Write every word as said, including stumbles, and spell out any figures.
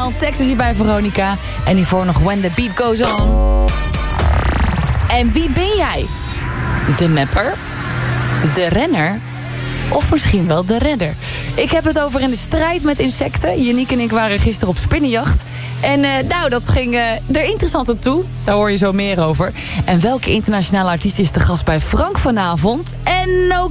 Michael, Texas hier bij Veronica. En hiervoor nog When the Beat Goes On. En wie ben jij? De mapper? De renner? Of misschien wel de redder. Ik heb het over in de strijd met insecten. Yannick en ik waren gisteren op spinnenjacht. En uh, nou, dat ging uh, er interessant aan toe. Daar hoor je zo meer over. En welke internationale artiest is de gast bij Frank vanavond? En ook